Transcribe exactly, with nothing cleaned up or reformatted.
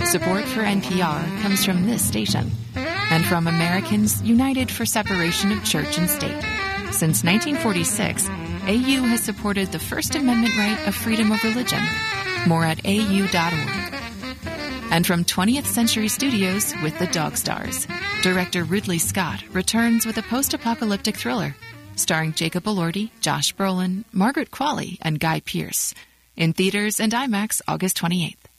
Support for N P R comes from this station and from Americans United for Separation of Church and State. Since nineteen forty-six, A U has supported the First Amendment right of freedom of religion. More at A U dot org. And from twentieth Century Studios with The Dog Stars, director Ridley Scott returns with a post-apocalyptic thriller starring Jacob Elordi, Josh Brolin, Margaret Qualley, and Guy Pearce. In theaters and IMAX August twenty-eighth.